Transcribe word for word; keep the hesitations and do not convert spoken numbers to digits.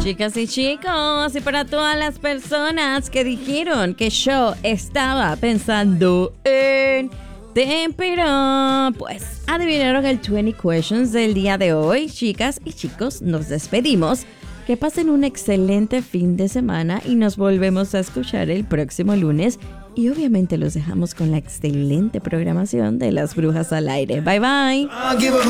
Chicas y chicos, y para todas las personas que dijeron que yo estaba pensando en Tempera, pues adivinaron el veinte questions del día de hoy. Chicas y chicos, nos despedimos. Que pasen un excelente fin de semana y nos volvemos a escuchar el próximo lunes. Y obviamente los dejamos con la excelente programación de Las Brujas al Aire. Bye bye.